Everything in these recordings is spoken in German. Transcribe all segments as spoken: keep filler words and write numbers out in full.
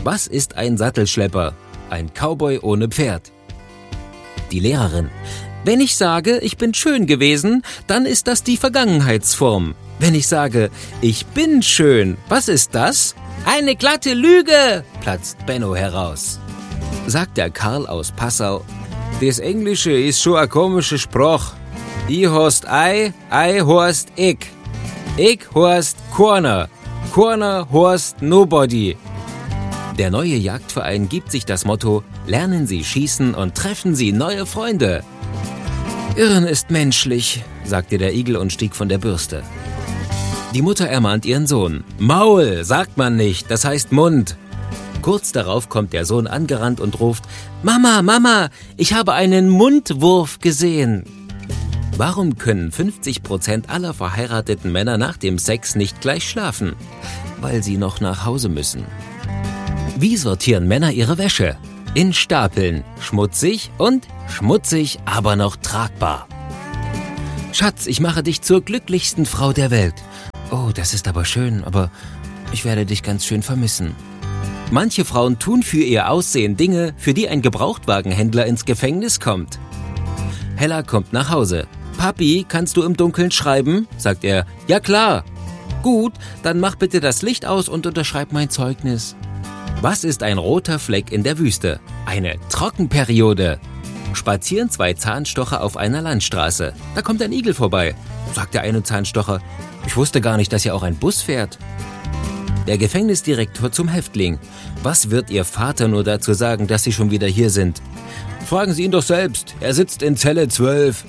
Was ist ein Sattelschlepper? Ein Cowboy ohne Pferd. Die Lehrerin: Wenn ich sage, ich bin schön gewesen, dann ist das die Vergangenheitsform. Wenn ich sage, ich bin schön, was ist das? Eine glatte Lüge, platzt Benno heraus. Sagt der Karl aus Passau: Das Englische ist schon ein komischer Spruch. I horst I, I horst ich. Ich horst Corner, Corner horst Nobody. Der neue Jagdverein gibt sich das Motto: Lernen Sie schießen und treffen Sie neue Freunde. Irren ist menschlich, sagte der Igel und stieg von der Bürste. Die Mutter ermahnt ihren Sohn: Maul, sagt man nicht, das heißt Mund. Kurz darauf kommt der Sohn angerannt und ruft: Mama, Mama, ich habe einen Mundwurf gesehen. Warum können fünfzig Prozent aller verheirateten Männer nach dem Sex nicht gleich schlafen? Weil sie noch nach Hause müssen. Wie sortieren Männer ihre Wäsche? In Stapeln, schmutzig und schmutzig, aber noch tragbar. Schatz, ich mache dich zur glücklichsten Frau der Welt. Oh, das ist aber schön, aber ich werde dich ganz schön vermissen. Manche Frauen tun für ihr Aussehen Dinge, für die ein Gebrauchtwagenhändler ins Gefängnis kommt. Hella kommt nach Hause. Papi, kannst du im Dunkeln schreiben? Sagt er. Ja klar. Gut, dann mach bitte das Licht aus und unterschreib mein Zeugnis. Was ist ein roter Fleck in der Wüste? Eine Trockenperiode. Spazieren zwei Zahnstocher auf einer Landstraße. Da kommt ein Igel vorbei. Sagt der eine Zahnstocher: Ich wusste gar nicht, dass hier auch ein Bus fährt. Der Gefängnisdirektor zum Häftling: Was wird Ihr Vater nur dazu sagen, dass Sie schon wieder hier sind? Fragen Sie ihn doch selbst, er sitzt in Zelle zwölf.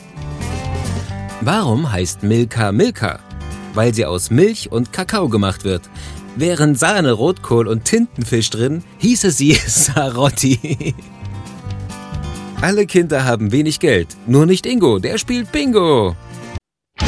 Warum heißt Milka Milka? Weil sie aus Milch und Kakao gemacht wird. Wären Sahne, Rotkohl und Tintenfisch drin, hieße sie Sarotti. Alle Kinder haben wenig Geld, nur nicht Ingo, der spielt Bingo.